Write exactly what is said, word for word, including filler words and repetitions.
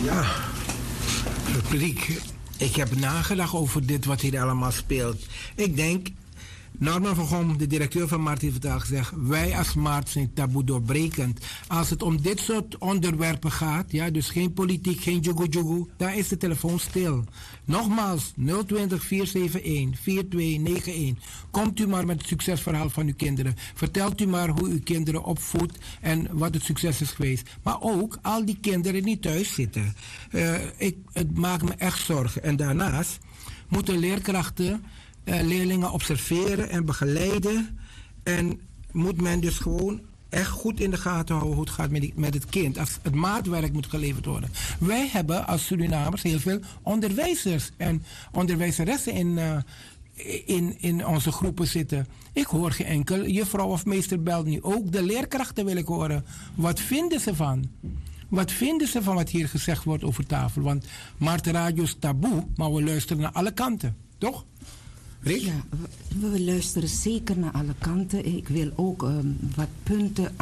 Ja, Riek, ik heb nagedacht over dit wat hier allemaal speelt. Ik denk, Norman van Gom, de directeur van Maart, heeft het al gezegd. Wij als Maart zijn taboe doorbrekend. Als het om dit soort onderwerpen gaat, ja, dus geen politiek, geen joegoe joegoe, dan is de telefoon stil. Nogmaals, nul twintig, vier zeven een, vier twee negen een. Komt u maar met het succesverhaal van uw kinderen. Vertelt u maar hoe uw kinderen opvoedt en wat het succes is geweest. Maar ook al die kinderen die thuis zitten. Uh, ik, het maakt me echt zorgen. En daarnaast moeten leerkrachten Uh, leerlingen observeren en begeleiden. En moet men dus gewoon echt goed in de gaten houden hoe het gaat met, die, met het kind. Als het maatwerk moet geleverd worden. Wij hebben als Surinamers heel veel onderwijzers en onderwijzeressen in, uh, in, in onze groepen zitten. Ik hoor geen enkel juffrouw of meester belt nu. Ook de leerkrachten wil ik horen. Wat vinden ze van? Wat vinden ze van wat hier gezegd wordt over tafel? Want Maart Radio is taboe, maar we luisteren naar alle kanten. Toch? Rick? Ja, we, we luisteren zeker naar alle kanten. Ik wil ook um, wat punten